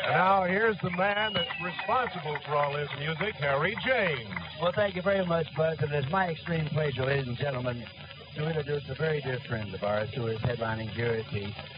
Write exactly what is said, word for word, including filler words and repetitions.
And now here's the man that's responsible for all this music, Harry James. Well, thank you very much, Buzz. And it's my extreme pleasure, ladies and gentlemen, to introduce a very dear friend of ours who is headlining here at the